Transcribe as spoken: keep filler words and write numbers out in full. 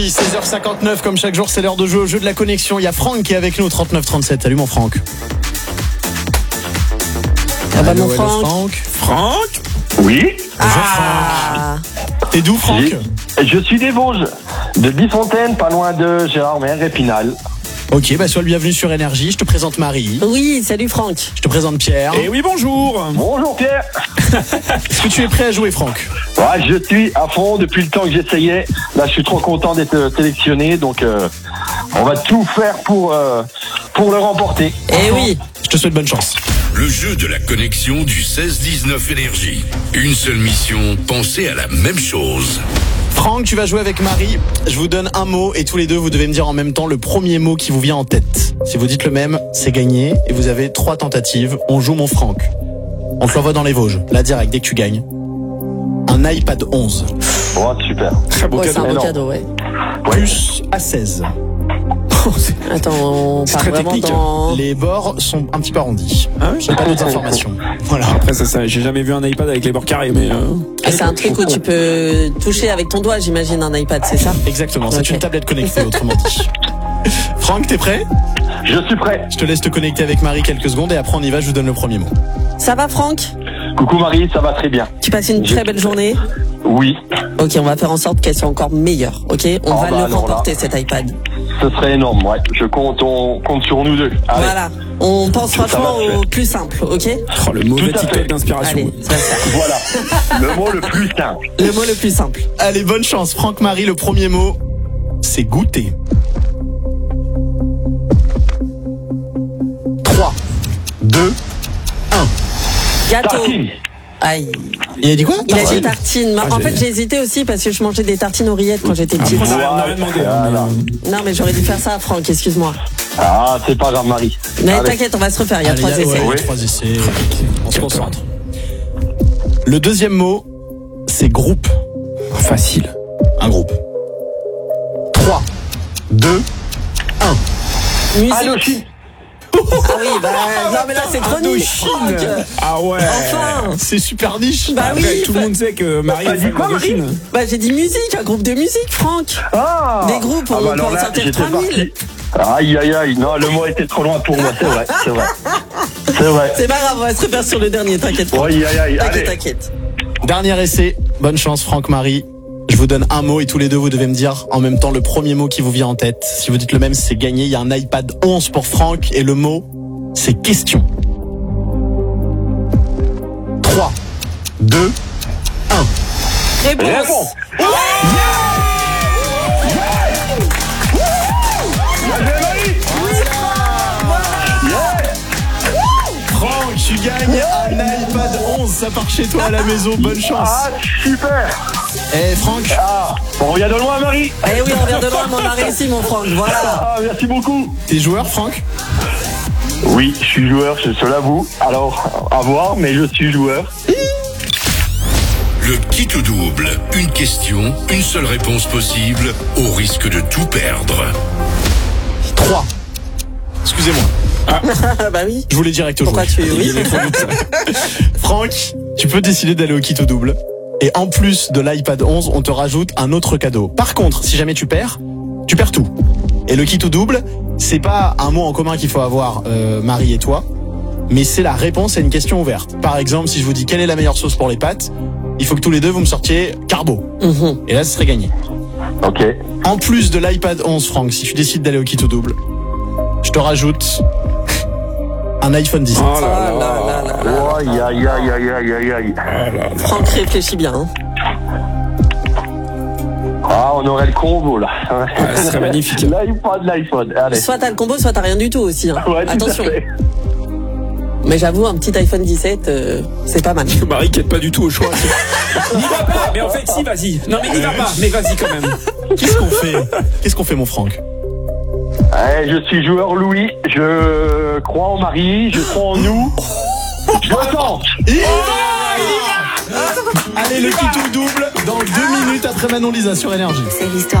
seize heures cinquante-neuf, comme chaque jour, c'est l'heure de jouer au jeu de la connexion. Il y a Franck qui est avec nous au trente-neuf trente-sept. Salut mon Franck. Ah bah mon hello, Franck. Franck. Franck. Oui. Ah. T'es d'où, Franck? Je, je suis des Vosges, de Bisfontaine, pas loin de Gérardmer, Épinal. Ok, bah sois le bienvenu sur Énergie. Je te présente Marie. Oui, salut Franck. Je te présente Pierre. Et oui, bonjour. Bonjour Pierre. Est-ce que tu es prêt à jouer, Franck? Ouais, je suis à fond depuis le temps que j'essayais. Là, je suis trop content d'être sélectionné, donc euh, on va tout faire pour euh, pour le remporter. Eh oui. Je te souhaite bonne chance. Le jeu de la connexion du seize dix-neuf Énergie. Une seule mission, penser à la même chose. Franck, tu vas jouer avec Marie. Je vous donne un mot et tous les deux, vous devez me dire en même temps le premier mot qui vous vient en tête. Si vous dites le même, c'est gagné et vous avez trois tentatives. On joue mon Franck. On te l'envoie dans les Vosges, là direct, dès que tu gagnes. Un iPad onze. Oh, super. Très beau Ouais, c'est cadeau. un beau énorme. cadeau, ouais. Plus A seize. Attends, on C'est part très vraiment technique. dans... Les bords sont un petit peu arrondis. Ah oui. J'ai pas d'autres informations. Voilà. Après ça, ça j'ai jamais vu un iPad avec les bords carrés, mais. Euh... Et c'est un truc où tu peux toucher avec ton doigt, j'imagine, un iPad, c'est ça? Exactement, c'est Ok. une tablette connectée, autrement dit. Franck, t'es prêt? Je suis prêt. Je te laisse te connecter avec Marie quelques secondes et après on y va, je vous donne le premier mot. Ça va Franck? Coucou Marie, ça va très bien. Tu passes une très belle journée? Oui, Ok, on va faire en sorte qu'elle soit encore meilleure, ok? On Oh va bah le alors remporter là. cet iPad. ce serait énorme. Ouais, je compte, on compte sur nous deux. Allez. Voilà. On pense Ça franchement va se au faire. plus simple, ok? Oh, le mauvais Tout à fait. TikTok d'inspiration. Allez, ça va se faire. Voilà, le mot le plus simple. Le mot le plus simple. Allez, bonne chance. Franck, Marie, le premier mot, c'est goûter. trois, deux, Gâteau. Tartine. Aïe. il a dit quoi? Il a dit Tartine. tartine. Ah, en j'ai- fait, j'ai hésité aussi parce que je mangeais des tartines aux rillettes quand j'étais petite. Après, on a on a rien demandé. hein, Voilà. mais, euh, Non, mais j'aurais dû faire ça, Franck, excuse-moi. Ah, c'est pas grave Marie. Mais Allez. t'inquiète, on va se refaire, il y a Allez, trois ouais, essais. ouais, Oui. trois essais. On se concentre. Le deuxième mot, c'est groupe. Facile. Un groupe. trois, deux, Musique. Indochine. Ah oui, bah non, mais là, c'est trop nul. Franck. Ah ouais. Enfin. c'est super niche. Bah Après, oui. tout le monde sait que Marie T'as est dit fan quoi, d'Indochine. Bah j'ai dit musique, un groupe de musique, Franck. Ah. Des groupes, on Ah bah peut alors en là, sortir j'étais trois mille. parti. Aïe aïe aïe, non, le mot était trop loin pour moi, c'est vrai, c'est vrai. C'est vrai. C'est pas grave, on va se refaire sur le dernier, t'inquiète pas. Aïe aïe aïe, T'inquiète, allez. t'inquiète. Dernier essai. Bonne chance, Franck, Marie. Je vous donne un mot et tous les deux, vous devez me dire en même temps le premier mot qui vous vient en tête. Si vous dites le même, c'est gagné. Il y a un iPad onze pour Franck et le mot, c'est question. trois, deux, Réponse. Réponds. Franck, tu gagnes un iPad onze. Ça part chez toi à la maison. Bonne chance. Ah, super. Eh, Franck, Ah, on revient de loin Marie. Eh oui, on vient de loin, mais on a réussi, mon Franck, voilà. Ah, merci beaucoup. t'es joueur, Franck? Oui, je suis joueur, je te l'avoue. Alors, à voir, mais je suis joueur. Le kit ou double. Une question, une seule réponse possible, au risque de tout perdre. trois. Excusez-moi. Ah bah oui. Je voulais direct au Pourquoi joueur. tu- oui. Il y avait trop vite. Franck, tu peux décider d'aller au kit au double. Et en plus de l'iPad onze, on te rajoute un autre cadeau. Par contre, si jamais tu perds, tu perds tout. Et le kit au double, c'est pas un mot en commun qu'il faut avoir, euh, Marie et toi, mais c'est la réponse à une question ouverte. Par exemple, si je vous dis quelle est la meilleure sauce pour les pâtes, il faut que tous les deux vous me sortiez carbo. Mhm. Et là, ce serait gagné. Ok. En plus de l'iPad onze, Franck, si tu décides d'aller au kit au double, je te rajoute un iPhone dix-sept. Oh là Ah là. là là là là. Aïe aïe aïe aïe aïe aïe aïe. Franck réfléchit bien. hein. Ah, on aurait le combo là. Ouais, ce serait magnifique. L'iPad, l'iPhone. Allez. Soit t'as le combo, soit t'as rien du tout aussi. hein. Ouais, tout à Attention. fait. Mais j'avoue, un petit iPhone dix-sept, euh, c'est pas mal. Marie qui aide pas du tout au choix. N'y va pas. Mais en fait, si, vas-y. Non, mais n'y va pas. Mais vas-y quand même. Qu'est-ce qu'on fait? Qu'est-ce qu'on fait, mon Franck? Eh, je suis joueur Louis, je crois en Marie, je crois en nous. Je tente. Il y va, il y va. Allez, le kit au double dans deux minutes après Manon Lisa sur Énergie. C'est l'histoire